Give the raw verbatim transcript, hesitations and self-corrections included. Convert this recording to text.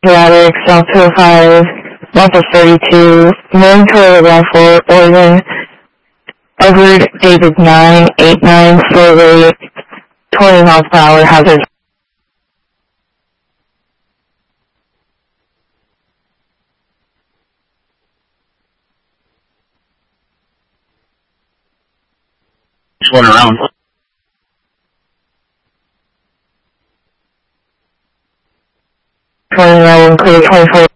Attic, South two oh five, Northwest thirty-two, Marine Toilet Rifle, Oregon, Edward David nine eight nine, slow rate, twenty miles per hour, hazard. One around. twenty-nine, clear twenty-four.